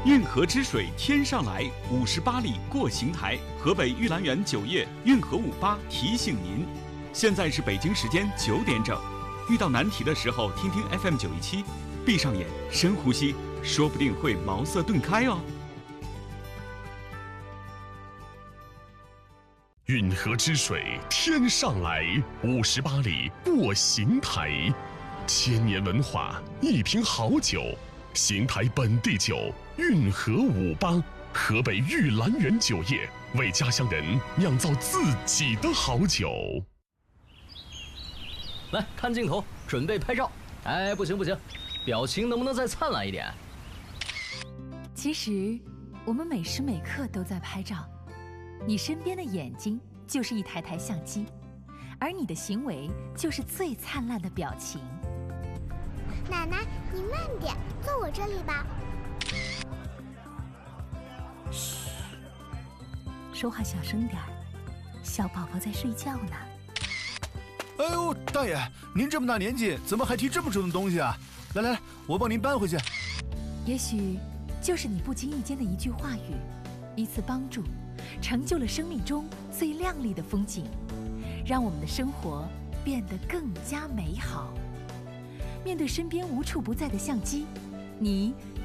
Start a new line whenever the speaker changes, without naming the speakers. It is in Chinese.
运河之水天上来，58里过邢台。河北玉兰园酒业运河58提醒您，现在是北京时间9点整。遇到难题的时候，听听 FM 917，闭上眼，深呼吸，说不定会茅塞顿开哦。
运河之水天上来，58里过邢台。千年文化，一瓶好酒，邢台本地酒，运河58，河北玉兰园酒业为家乡人酿造自己的好酒。
来看镜头，准备拍照。哎，不行，表情能不能再灿烂一点？
其实，我们每时每刻都在拍照。你身边的眼睛就是一台台相机，而你的行为就是最灿烂的表情。
奶奶，你慢点，坐我这里吧。
嘘，说话小声点儿，小宝宝在睡觉呢。
哎呦，大爷，您这么大年纪，怎么还提这么重的东西啊？来，我帮您搬回去。
也许就是你不经意间的一句话语，一次帮助，成就了生命中最亮丽的风景，让我们的生活变得更加美好。面对身边无处不在的相机，你